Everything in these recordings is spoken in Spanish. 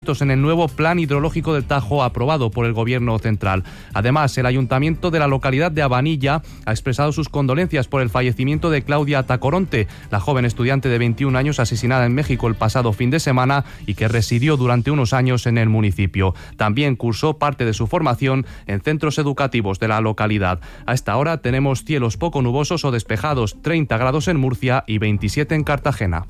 previstos en el nuevo Plan Hidrológico del Tajo aprobado por el Gobierno central. Además, el Ayuntamiento de la localidad de Abanilla ha expresado sus condolencias por el fallecimiento de Claudia Tacoronte, la joven estudiante de 21 años asesinada en México el pasado fin de semana y que residió durante unos años en el municipio. También cursó parte de su formación en centros educativos de la localidad. A esta hora tenemos cielos poco nubosos o despejados, 30 grados en Murcia y 27 en Cartagena.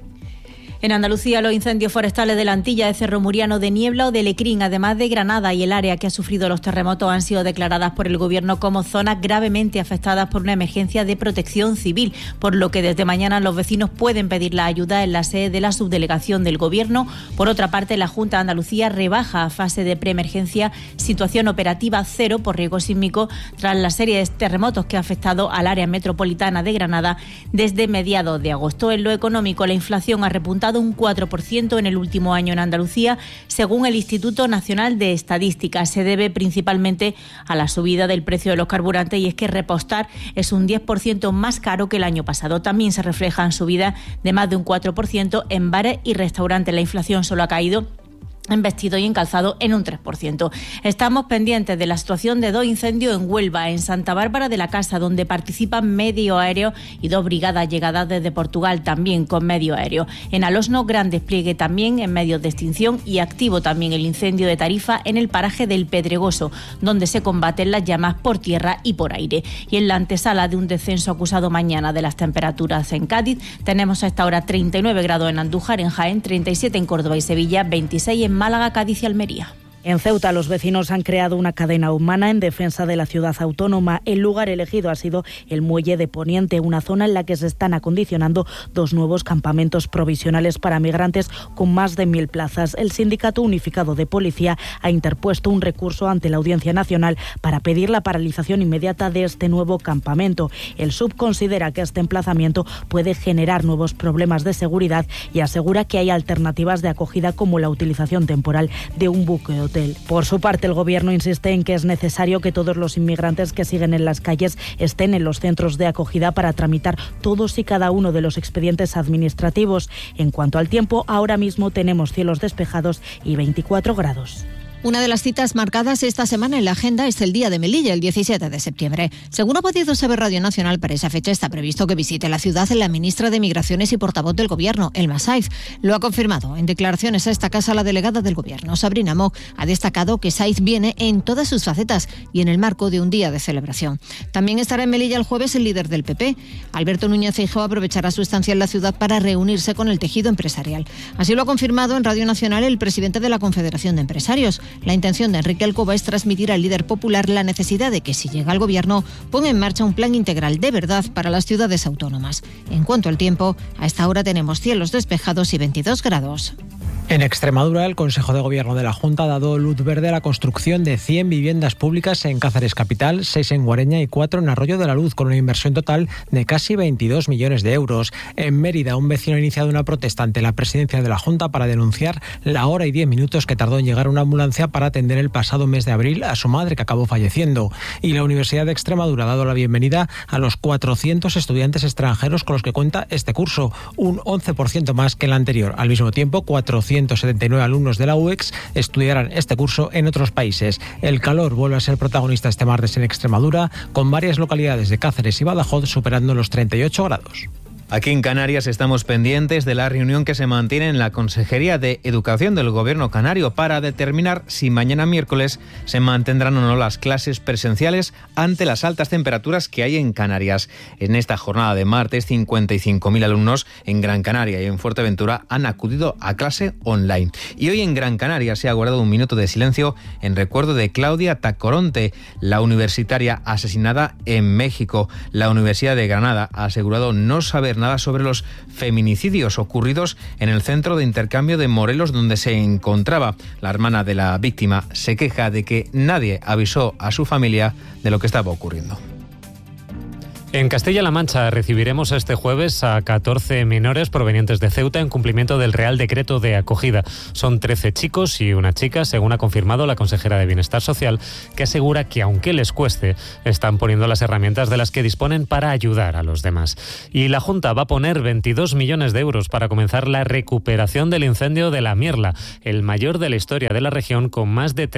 En Andalucía, los incendios forestales de la Antilla, de Cerro Muriano, de Niebla o de Lecrín, además de Granada y el área que ha sufrido los terremotos, han sido declaradas por el Gobierno como zonas gravemente afectadas por una emergencia de protección civil, por lo que desde mañana los vecinos pueden pedir la ayuda en la sede de la subdelegación del Gobierno. Por otra parte, la Junta de Andalucía rebaja a fase de preemergencia situación operativa 0 por riesgo sísmico tras la serie de terremotos que ha afectado al área metropolitana de Granada desde mediados de agosto. En lo económico, la inflación ha repuntado un 4% en el último año en Andalucía, según el Instituto Nacional de Estadística. Se debe principalmente a la subida del precio de los carburantes, y es que repostar es un 10% más caro que el año pasado. También se reflejan subidas de más de un 4% en bares y restaurantes. La inflación solo ha caído en vestido y en calzado en un 3%. Estamos pendientes de la situación de 2 incendios en Huelva, en Santa Bárbara de la Casa, donde participan medio aéreo y 2 brigadas llegadas desde Portugal, también con medio aéreo. En Alosno, gran despliegue también en medios de extinción, y activo también el incendio de Tarifa en el paraje del Pedregoso, donde se combaten las llamas por tierra y por aire. Y en la antesala de un descenso acusado mañana de las temperaturas en Cádiz, tenemos a esta hora 39 grados en Andújar, en Jaén, 37 en Córdoba y Sevilla, 26 en Málaga, Cádiz y Almería. En Ceuta, los vecinos han creado una cadena humana en defensa de la ciudad autónoma. El lugar elegido ha sido el Muelle de Poniente, una zona en la que se están acondicionando 2 nuevos campamentos provisionales para migrantes con más de 1.000 plazas. El Sindicato Unificado de Policía ha interpuesto un recurso ante la Audiencia Nacional para pedir la paralización inmediata de este nuevo campamento. El SUB considera que este emplazamiento puede generar nuevos problemas de seguridad y asegura que hay alternativas de acogida, como la utilización temporal de un buque hotel. Por su parte, el Gobierno insiste en que es necesario que todos los inmigrantes que siguen en las calles estén en los centros de acogida para tramitar todos y cada uno de los expedientes administrativos. En cuanto al tiempo, ahora mismo tenemos cielos despejados y 24 grados. Una de las citas marcadas esta semana en la agenda es el Día de Melilla, el 17 de septiembre. Según ha podido saber Radio Nacional, para esa fecha está previsto que visite la ciudad la ministra de Migraciones y portavoz del Gobierno, Elma Saiz. Lo ha confirmado en declaraciones a esta casa la delegada del Gobierno, Sabrina Mock. Ha destacado que Saiz viene en todas sus facetas y en el marco de un día de celebración. También estará en Melilla el jueves el líder del PP. Alberto Núñez Feijóo aprovechará su estancia en la ciudad para reunirse con el tejido empresarial. Así lo ha confirmado en Radio Nacional el presidente de la Confederación de Empresarios. La intención de Enrique Alcoba es transmitir al líder popular la necesidad de que, si llega al Gobierno, ponga en marcha un plan integral de verdad para las ciudades autónomas. En cuanto al tiempo, a esta hora tenemos cielos despejados y 22 grados. En Extremadura, el Consejo de Gobierno de la Junta ha dado luz verde a la construcción de 100 viviendas públicas en Cáceres capital, 6 en Guareña y 4 en Arroyo de la Luz, con una inversión total de casi 22 millones de euros. En Mérida, un vecino ha iniciado una protesta ante la presidencia de la Junta para denunciar la hora y 10 minutos que tardó en llegar una ambulancia para atender el pasado mes de abril a su madre, que acabó falleciendo. Y la Universidad de Extremadura ha dado la bienvenida a los 400 estudiantes extranjeros con los que cuenta este curso, un 11% más que el anterior. Al mismo tiempo, 479 alumnos de la UEX estudiarán este curso en otros países. El calor vuelve a ser protagonista este martes en Extremadura, con varias localidades de Cáceres y Badajoz superando los 38 grados. Aquí en Canarias estamos pendientes de la reunión que se mantiene en la Consejería de Educación del Gobierno canario para determinar si mañana miércoles se mantendrán o no las clases presenciales ante las altas temperaturas que hay en Canarias. En esta jornada de martes, 55.000 alumnos en Gran Canaria y en Fuerteventura han acudido a clase online. Y hoy en Gran Canaria se ha guardado un minuto de silencio en recuerdo de Claudia Tacoronte, la universitaria asesinada en México. La Universidad de Granada ha asegurado no saber nada sobre los feminicidios ocurridos en el centro de intercambio de Morelos, donde se encontraba. La hermana de la víctima se queja de que nadie avisó a su familia de lo que estaba ocurriendo. En Castilla-La Mancha recibiremos este jueves a 14 menores provenientes de Ceuta en cumplimiento del Real Decreto de Acogida. Son 13 chicos y una chica, según ha confirmado la consejera de Bienestar Social, que asegura que aunque les cueste, están poniendo las herramientas de las que disponen para ayudar a los demás. Y la Junta va a poner 22 millones de euros para comenzar la recuperación del incendio de La Mierla, el mayor de la historia de la región, con más de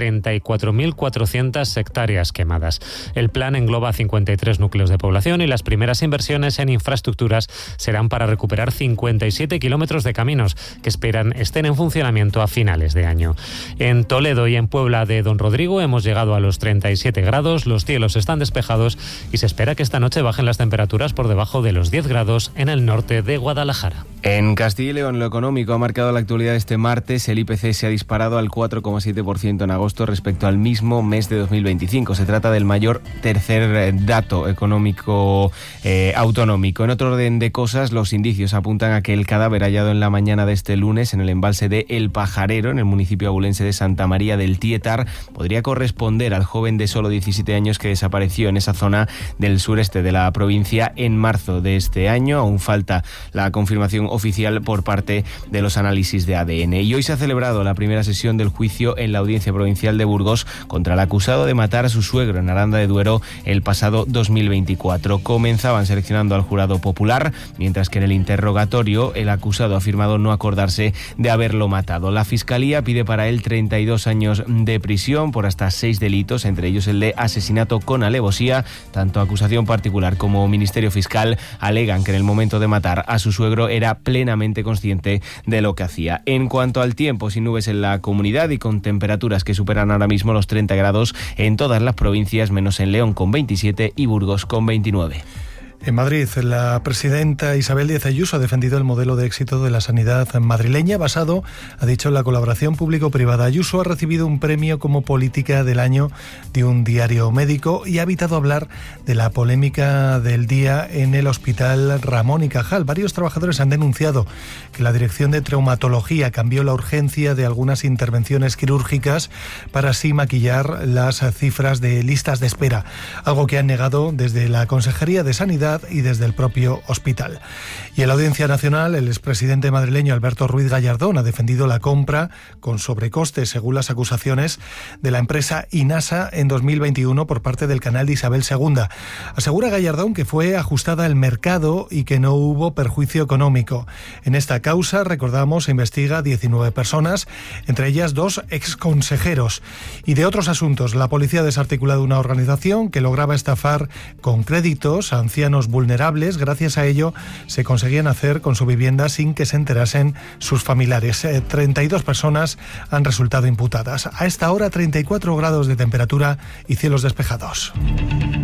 34.400 hectáreas quemadas. El plan engloba 53 núcleos de población y las primeras inversiones en infraestructuras serán para recuperar 57 kilómetros de caminos que esperan estén en funcionamiento a finales de año. En Toledo y en Puebla de Don Rodrigo hemos llegado a los 37 grados, los cielos están despejados y se espera que esta noche bajen las temperaturas por debajo de los 10 grados en el norte de Guadalajara. En Castilla y León, lo económico ha marcado la actualidad este martes. El IPC se ha disparado al 4,7% en agosto respecto al mismo mes de 2025. Se trata del mayor tercer dato económico autonómico. En otro orden de cosas, los indicios apuntan a que el cadáver hallado en la mañana de este lunes en el embalse de El Pajarero, en el municipio abulense de Santa María del Tietar, podría corresponder al joven de solo 17 años que desapareció en esa zona del sureste de la provincia en marzo de este año. Aún falta la confirmación oficial por parte de los análisis de ADN. Y hoy se ha celebrado la primera sesión del juicio en la Audiencia Provincial de Burgos contra el acusado de matar a su suegro en Aranda de Duero el pasado 2024. Comenzaban seleccionando al jurado popular, mientras que en el interrogatorio el acusado ha afirmado no acordarse de haberlo matado. La Fiscalía pide para él 32 años de prisión por hasta 6 delitos, entre ellos el de asesinato con alevosía. Tanto acusación particular como Ministerio Fiscal alegan que en el momento de matar a su suegro era plenamente consciente de lo que hacía. En cuanto al tiempo, sin nubes en la comunidad y con temperaturas que superan ahora mismo los 30 grados en todas las provincias, menos en León con 27 y Burgos con 29. En Madrid, la presidenta Isabel Díaz Ayuso ha defendido el modelo de éxito de la sanidad madrileña basado, ha dicho, en la colaboración público-privada. Ayuso ha recibido un premio como política del año de un diario médico y ha evitado hablar de la polémica del día en el Hospital Ramón y Cajal. Varios trabajadores han denunciado que la Dirección de Traumatología cambió la urgencia de algunas intervenciones quirúrgicas para así maquillar las cifras de listas de espera, algo que han negado desde la Consejería de Sanidad y desde el propio hospital. Y en la Audiencia Nacional, el expresidente madrileño Alberto Ruiz Gallardón ha defendido la compra con sobrecostes, según las acusaciones, de la empresa Inasa en 2021 por parte del canal de Isabel II. Asegura Gallardón que fue ajustada al mercado y que no hubo perjuicio económico. En esta causa, recordamos, se investiga a 19 personas, entre ellas 2 exconsejeros. Y de otros asuntos, la policía ha desarticulado una organización que lograba estafar con créditos a ancianos vulnerables. Gracias a ello se conseguían hacer con su vivienda sin que se enterasen sus familiares. 32 personas han resultado imputadas. A esta hora 34 grados de temperatura y cielos despejados.